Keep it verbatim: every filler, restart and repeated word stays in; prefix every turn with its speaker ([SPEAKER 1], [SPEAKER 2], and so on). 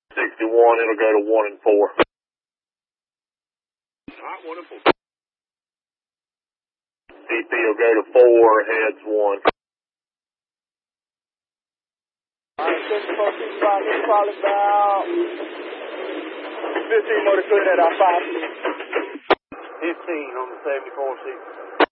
[SPEAKER 1] sixty-one, it'll go to one and four.
[SPEAKER 2] Alright, one and four.
[SPEAKER 1] D P will go to four, heads one.
[SPEAKER 3] Alright, sixty-four, sixty-five, it's probably about fifteen more to clear that out five.
[SPEAKER 2] fifteen on the seventy-four sixty.